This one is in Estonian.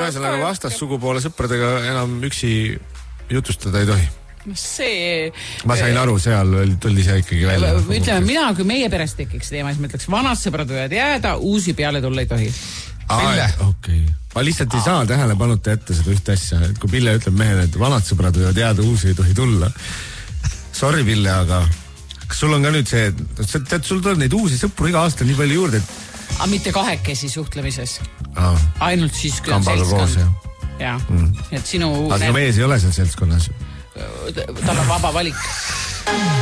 ühesõnaga vastassugupoole sõpradega enam üksi jutustada ei tohi. Ma sain aru, seal tuli see ikkagi välja. Ütleme, mina, kui meie perest tekiks teema, siis ma ütleks, vanad sõbrad võivad jääda, uusi peale tulla ei tohi. Okay. Ma lihtsalt ei saa tähelepanuta ette seda ühte asja, et kui Pille ütleb mehele, et vanad sõbrad võivad jääda, uusi ei tohi tulla. Sorry, Pille, aga kas sul on ka nüüd see, et sul tuleb neid uusi sõpru iga aasta nii palju juurde, et aga mitte kahekesi suhtlemises. Ainult siis, kui on seltskond. Ja. Et sinu... Aga mees ei ole seal seltskonnas. Tal on vaba valik.